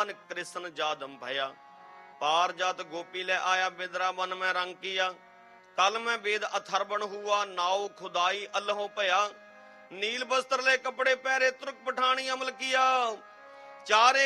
भगवान कृष्ण जादम भया। पार जात गोपी ले आया बिदरा मन में रंग किया। तल में वेद अथर्वण हुआ नाव खुदाई अल्लाहों भया। नील वस्त्र ले कपड़े पहरे तुर्क पठानी अमल किया। चारे